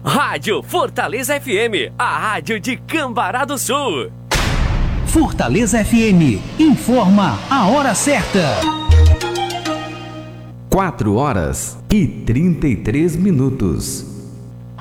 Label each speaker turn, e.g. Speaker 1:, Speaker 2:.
Speaker 1: Rádio Fortaleza FM, a rádio de Cambará do Sul.
Speaker 2: Fortaleza FM, informa a hora certa.
Speaker 3: 4 horas e 33 minutos.